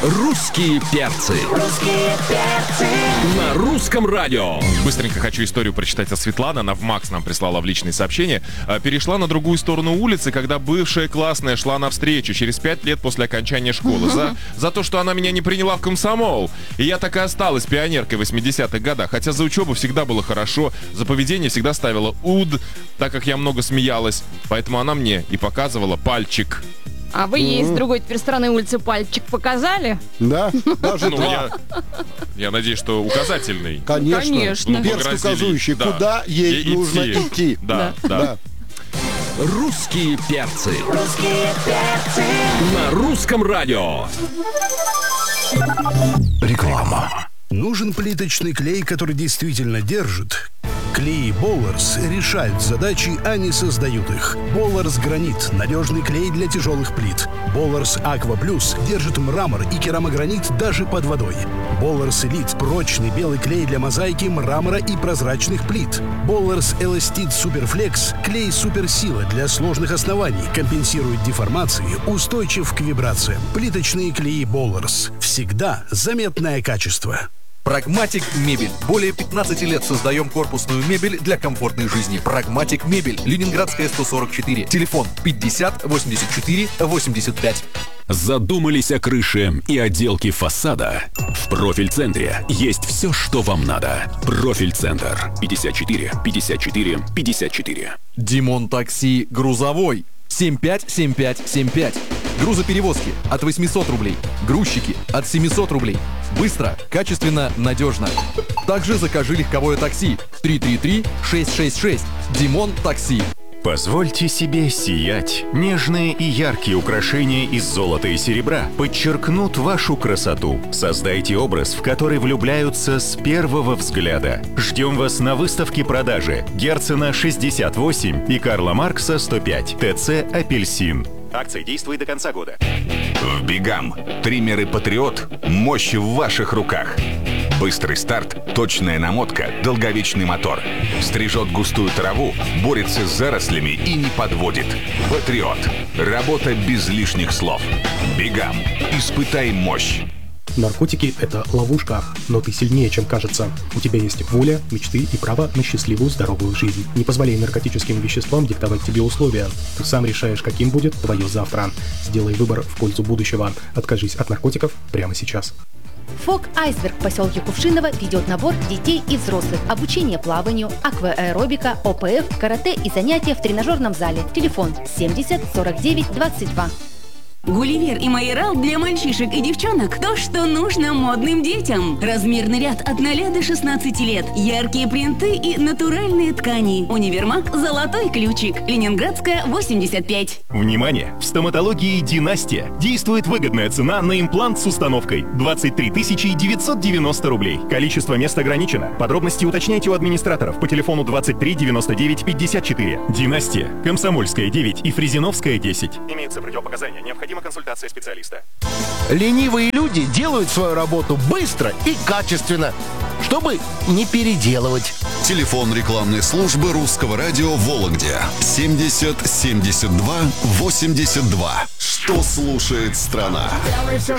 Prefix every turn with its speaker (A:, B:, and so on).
A: Русские перцы. На русском радио.
B: Быстренько хочу историю прочитать от Светланы. Она в МАКС нам прислала в личные сообщения. Перешла на другую сторону улицы, когда бывшая классная шла навстречу через 5 лет после окончания школы. За то, что она меня не приняла в комсомол. И я так и осталась пионеркой в 80-х годах. Хотя за учебу всегда было хорошо. За поведение всегда ставила уд, так как я много смеялась. Поэтому она мне и показывала пальчик.
C: А вы ей с другой теперь стороны улицы пальчик показали?
D: Да, даже
B: Ну,
D: два.
B: я надеюсь, что указательный.
D: Конечно. Перст указывающий,
B: да.
D: куда ей нужно идти.
B: Да.
A: Русские перцы. На русском радио.
E: Реклама. Нужен плиточный клей, который действительно держит? Клей Болларс решают задачи, а не создают их. Болларс Гранит – надежный клей для тяжелых плит. Болларс Аква Плюс держит мрамор и керамогранит даже под водой. Болларс Элит – прочный белый клей для мозаики, мрамора и прозрачных плит. Болларс Эластит Суперфлекс – клей суперсила для сложных оснований, компенсирует деформации, устойчив к вибрациям. Плиточные клеи Болларс. Всегда заметное качество.
F: Прагматик Мебель. Более 15 лет создаем корпусную мебель для комфортной жизни. Прагматик Мебель. Ленинградская, 144. Телефон 50 84 85.
G: Задумались о крыше и отделке фасада? В Профиль-центре есть все, что вам надо. Профиль-центр. 54 54 54.
F: Димон Такси грузовой. 757575. Грузоперевозки от 800 рублей. Грузчики от 700 рублей. Быстро, качественно, надежно. Также закажи легковое такси 333-666. Димон Такси.
H: Позвольте себе сиять. Нежные и яркие украшения из золота и серебра подчеркнут вашу красоту. Создайте образ, в который влюбляются с первого взгляда. Ждем вас на выставке-продаже Герцена 68 и Карла Маркса 105. ТЦ «Апельсин». Акция действует до конца года.
I: В Бигам. Триммеры «Патриот». Мощь в ваших руках. Быстрый старт, точная намотка, долговечный мотор. Стрижет густую траву, борется с зарослями и не подводит. «Патриот». Работа без лишних слов. Бигам. Испытай мощь.
J: Наркотики – это ловушка, но ты сильнее, чем кажется. У тебя есть воля, мечты и право на счастливую, здоровую жизнь. Не позволяй наркотическим веществам диктовать тебе условия. Ты сам решаешь, каким будет твое завтра. Сделай выбор в пользу будущего. Откажись от наркотиков прямо сейчас.
K: ФОК «Айсберг» в поселке Кувшиново ведет набор детей и взрослых. Обучение плаванию, акваэробика, ОПФ, карате и занятия в тренажерном зале. Телефон 70 49 22.
L: Гулливер и Майерал для мальчишек и девчонок – то, что нужно модным детям. Размерный ряд от 0 до 16 лет. Яркие принты и натуральные ткани. Универмаг «Золотой ключик». Ленинградская, 85.
H: Внимание! В стоматологии «Династия» действует выгодная цена на имплант с установкой – 23 990 рублей. Количество мест ограничено. Подробности уточняйте у администраторов по телефону 23 99 54. «Династия», Комсомольская, 9 и Фрезеновская, 10. Имеются противопоказания. Необходима консультация специалиста.
M: Ленивые люди делают свою работу быстро и качественно, чтобы не переделывать.
N: Телефон рекламной службы Русского радио в Вологде 70 72 82. Что слушает страна?